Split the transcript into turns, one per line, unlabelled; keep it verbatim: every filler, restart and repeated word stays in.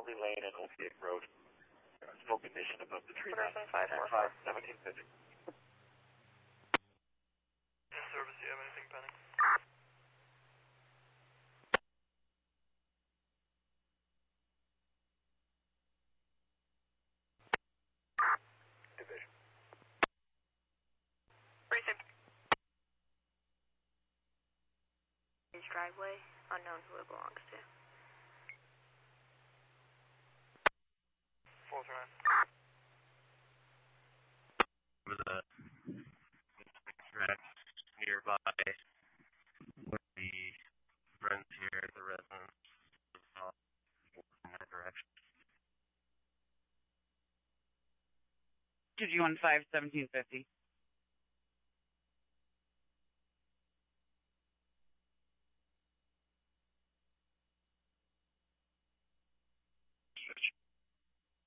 Woodley Lane and Opiate Road. Uh, smoke condition above the tree.
Person five four
five seventeen fifty.
Service, do you have anything pending?
Division.
Precinct. Driveway, unknown who it belongs to. Four nine.
With a track nearby with the friends here at the residence uh, in that direction.
Two G one five seventeen fifty.